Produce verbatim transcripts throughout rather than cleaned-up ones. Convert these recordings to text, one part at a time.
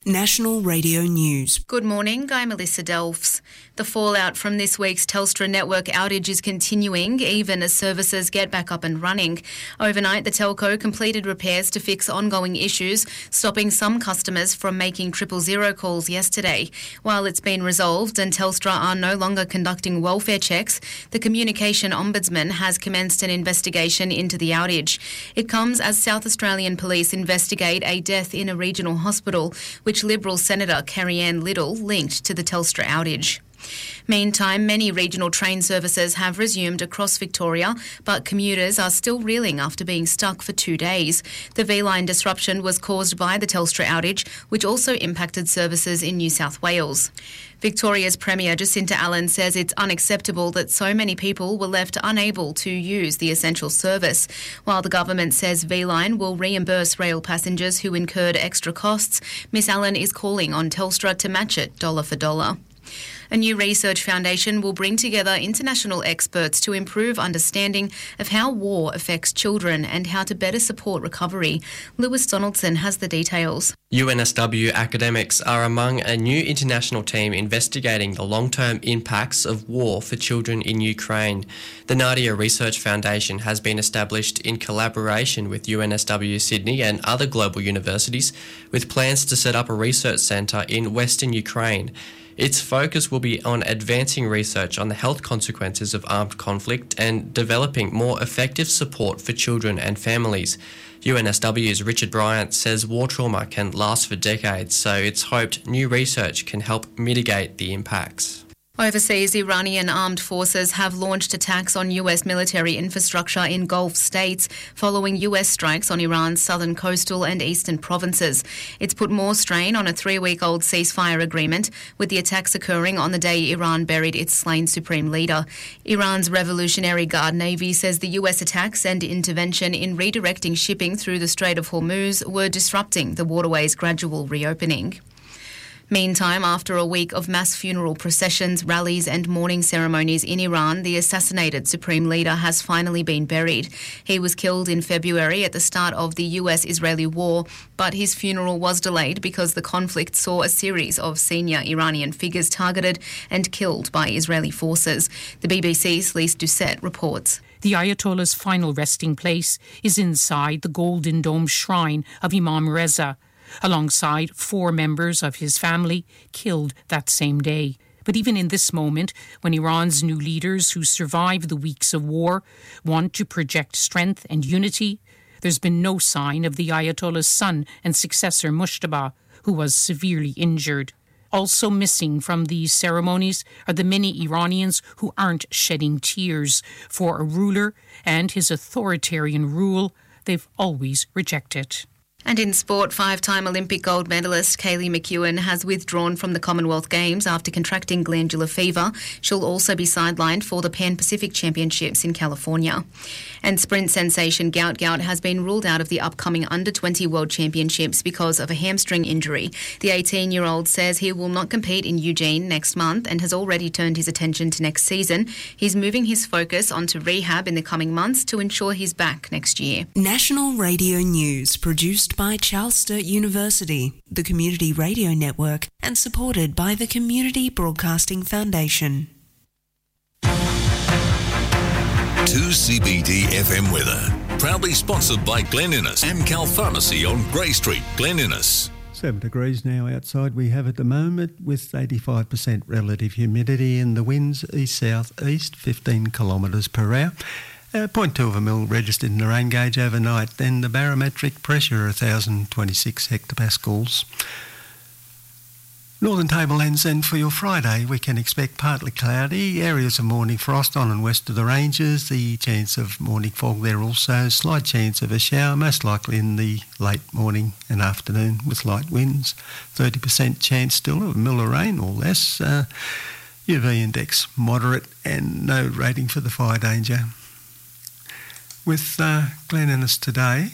National Radio News. Good morning, I'm Melissa Delphs. The fallout from this week's Telstra network outage is continuing, even as services get back up and running. Overnight, the telco completed repairs to fix ongoing issues, stopping some customers from making triple zero calls yesterday. While it's been resolved and Telstra are no longer conducting welfare checks, the Communication Ombudsman has commenced an investigation into the outage. It comes as South Australian Police investigate a death in a regional hospital, which Liberal Senator Carrie-Anne Little linked to the Telstra outage. Meantime, many regional train services have resumed across Victoria, but commuters are still reeling after being stuck for two days. The V-Line disruption was caused by the Telstra outage, which also impacted services in New South Wales. Victoria's Premier Jacinta Allen says it's unacceptable that so many people were left unable to use the essential service. While the government says V-Line will reimburse rail passengers who incurred extra costs, Miss Allen is calling on Telstra to match it dollar for dollar. A new research foundation will bring together international experts to improve understanding of how war affects children and how to better support recovery. Lewis Donaldson has the details. U N S W academics are among a new international team investigating the long-term impacts of war for children in Ukraine. The Nadia Research Foundation has been established in collaboration with U N S W Sydney and other global universities, with plans to set up a research centre in Western Ukraine. Its focus will be on advancing research on the health consequences of armed conflict and developing more effective support for children and families. U N S W's Richard Bryant says war trauma can last for decades, so it's hoped new research can help mitigate the impacts. Overseas, Iranian armed forces have launched attacks on U S military infrastructure in Gulf states following U S strikes on Iran's southern coastal and eastern provinces. It's put more strain on a three-week-old ceasefire agreement, with the attacks occurring on the day Iran buried its slain supreme leader. Iran's Revolutionary Guard Navy says the U S attacks and intervention in redirecting shipping through the Strait of Hormuz were disrupting the waterway's gradual reopening. Meantime, after a week of mass funeral processions, rallies and mourning ceremonies in Iran, the assassinated supreme leader has finally been buried. He was killed in February at the start of the U S-Israeli war, but his funeral was delayed because the conflict saw a series of senior Iranian figures targeted and killed by Israeli forces. The B B C's Lise Doucette reports. The Ayatollah's final resting place is inside the Golden Dome shrine of Imam Reza, alongside four members of his family killed that same day. But even in this moment, when Iran's new leaders who survived the weeks of war want to project strength and unity, there's been no sign of the Ayatollah's son and successor Mujtaba, who was severely injured. Also missing from these ceremonies are the many Iranians who aren't shedding tears for a ruler and his authoritarian rule they've always rejected. And in sport, five-time Olympic gold medalist Kaylee McEwen has withdrawn from the Commonwealth Games after contracting glandular fever. She'll also be sidelined for the Pan-Pacific Championships in California. And sprint sensation Gout Gout has been ruled out of the upcoming under twenty World Championships because of a hamstring injury. The eighteen-year-old says he will not compete in Eugene next month and has already turned his attention to next season. He's moving his focus onto rehab in the coming months to ensure he's back next year. National Radio News, produced by Charles Sturt University, the Community Radio Network, and supported by the Community Broadcasting Foundation. two C B D F M weather, proudly sponsored by Glen Innes, Amcal Pharmacy on Grey Street, Glen Innes. Seven degrees now outside we have at the moment, with eighty-five percent relative humidity, and the winds east-south-east, fifteen kilometres per hour. Uh, zero point two of a mil registered in the rain gauge overnight. Then the barometric pressure, one thousand twenty-six hectopascals. Northern Tablelands, and for your Friday, we can expect partly cloudy, areas of morning frost on and west of the ranges, the chance of morning fog there also, slight chance of a shower, most likely in the late morning and afternoon with light winds, thirty percent chance still of a mil of rain or less, uh, U V index moderate, and no rating for the fire danger. With uh, Glen Innes today,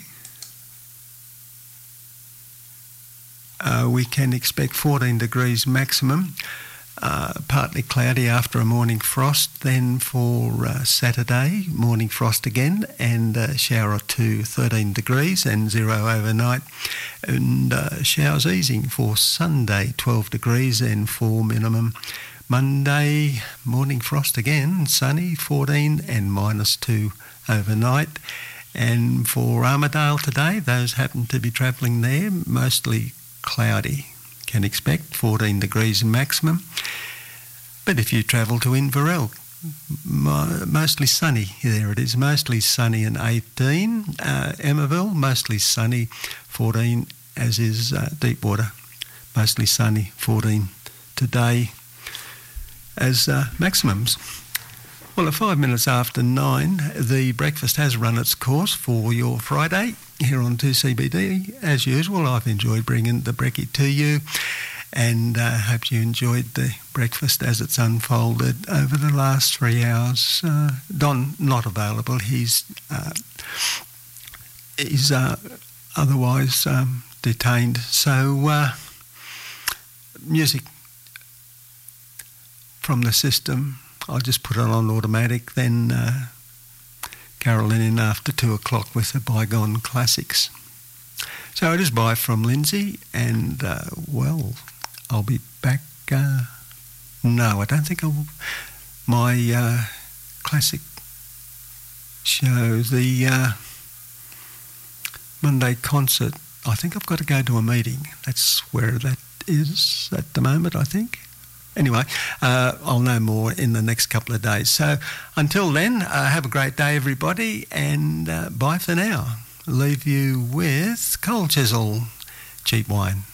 uh, we can expect fourteen degrees maximum, uh, partly cloudy after a morning frost. Then for uh, Saturday, morning frost again and a shower or two. to thirteen degrees and zero overnight. And uh, showers easing for Sunday, twelve degrees and four minimum. Monday, morning frost again, sunny, fourteen and minus two overnight. And for Armidale today, those happen to be travelling there, mostly cloudy. Can expect fourteen degrees maximum. But if you travel to Inverell, mo- mostly sunny. There it is, mostly sunny and eighteen. Uh, Emmaville, mostly sunny, fourteen, as is uh, Deepwater, mostly sunny, fourteen today as uh, maximums. Well, at five minutes after nine, the breakfast has run its course for your Friday here on two C B D. As usual, I've enjoyed bringing the brekkie to you, and uh, hope you enjoyed the breakfast as it's unfolded over the last three hours. Uh, Don, not available. He's, uh, he's uh, otherwise um, detained. So, uh, music from the system. I'll just put it on automatic, then uh, Carolyn in after two o'clock with the Bygone Classics. So it is bye from Lindsay, and, uh, well, I'll be back. Uh, no, I don't think I'll. My uh, classic show, the uh, Monday concert, I think I've got to go to a meeting. That's where that is at the moment, I think. Anyway, uh, I'll know more in the next couple of days. So until then, uh, have a great day, everybody, and uh, bye for now. Leave you with Cold Chisel, Cheap Wine.